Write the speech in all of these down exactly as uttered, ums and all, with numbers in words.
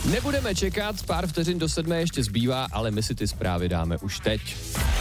Nebudeme čekat, pár vteřin do sedmé ještě zbývá, ale my si ty zprávy dáme už teď.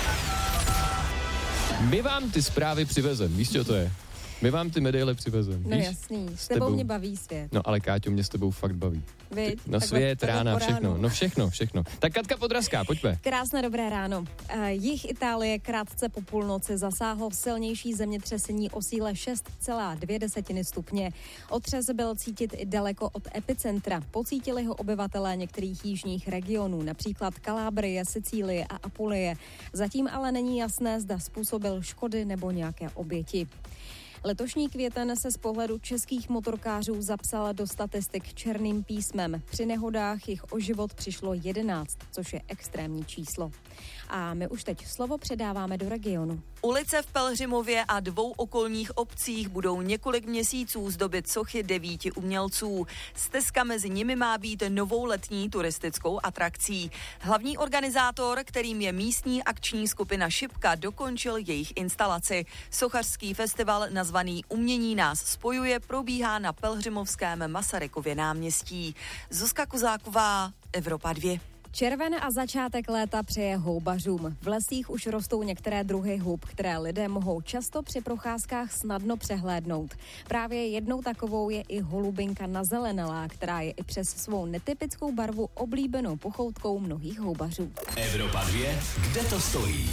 My vám ty zprávy přivezem, víš, co to je? My vám ty medaile přivezem. No jasný, s tebou mě baví svět. No ale Káťo, mě s tebou fakt baví. Víď, no takhle, svět, takhle rána, ráno. všechno, no všechno, všechno. Tak Katka Podrazská, pojďme. Krásné dobré ráno. Jih Itálie krátce po půlnoci zasáhlo silnější zemětřesení o síle šest celá dvě stupně. Otřes byl cítit i daleko od epicentra. Pocítili ho obyvatelé některých jižních regionů, například Kalábrie, Sicílie a Apulie. Zatím ale není jasné, zda způsobil škody nebo nějaké oběti. Letošní květen se z pohledu českých motorkářů zapsal do statistik černým písmem. Při nehodách jich o život přišlo jedenáct, což je extrémní číslo. A my už teď slovo předáváme do regionu. Ulice v Pelhřimově a dvou okolních obcích budou několik měsíců zdobit sochy devíti umělců. Stezka mezi nimi má být novou letní turistickou atrakcí. Hlavní organizátor, kterým je místní akční skupina Šipka, dokončil jejich instalaci. Sochařský festival nazvaný Umění nás spojuje probíhá na pelhřimovském Masarykově náměstí. Zuzka Kozáková, Evropa dva. Červen a začátek léta přeje houbařům. V lesích už rostou některé druhy hub, které lidé mohou často při procházkách snadno přehlédnout. Právě jednou takovou je i holubinka nazelenalá, která je i přes svou netypickou barvu oblíbenou pochoutkou mnohých houbařů. Evropa dva, kde to stojí?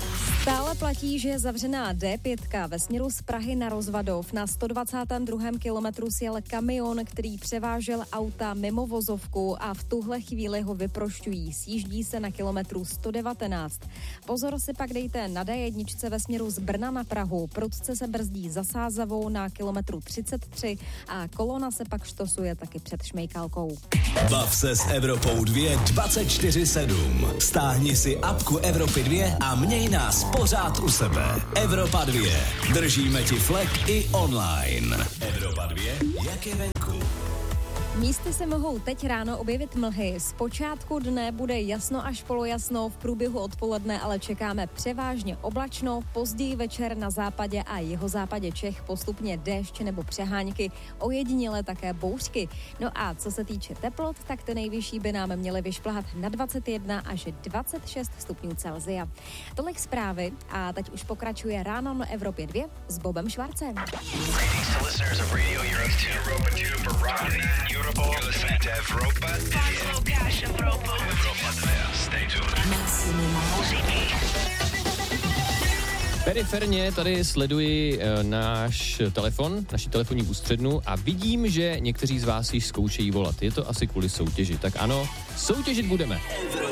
Stále platí, že je zavřená D pět ve směru z Prahy na Rozvadov. Na sto dvacátém druhém kilometru sjel kamion, který převážel auta mimo vozovku a v tuhle chvíli ho vyprošťují. Sjíždí se na kilometru sto devatenáct. Pozor si pak dejte na D jedna ve směru z Brna na Prahu. Prudce se brzdí za Sázavou na kilometru třicet tři a kolona se pak štosuje taky před Šmejkalkou. Bav se s Evropou dva dvacet čtyři sedm. Stáhni si apku Evropy dva a měj nás pořád u sebe. Evropa dva. Držíme ti flek i online. Evropa dva, jak je venku. Místy se mohou teď ráno objevit mlhy. Z počátku dne bude jasno až polojasno, v průběhu odpoledne ale čekáme převážně oblačno, později večer na západě a jihozápadě Čech postupně déšť nebo přehánky, ojediněle také bouřky. No a co se týče teplot, tak ty nejvyšší by nám měly vyšplhat na dvacet jedna až dvacet šest stupňů Celsia. Tolik zprávy a teď už pokračuje ráno na Evropě dva s Bobem Švarcem. Periferně tady sleduji e, náš telefon, naši telefonní ústřednu a vidím, že někteří z vás již zkoušejí volat. Je to asi kvůli soutěži. Tak ano, soutěžit budeme.